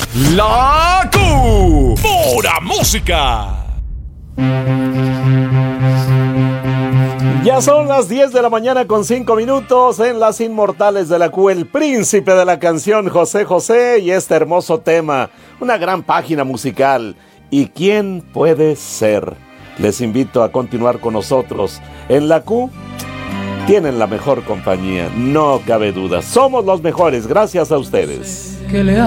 La Q. Pura música. Ya son las 10 de la mañana con 5 minutos en Las Inmortales de la Q, el príncipe de la canción José José y este hermoso tema, una gran página musical. ¿Y quién puede ser? Les invito a continuar con nosotros. En la Q tienen la mejor compañía, no cabe duda. Somos los mejores, gracias a ustedes.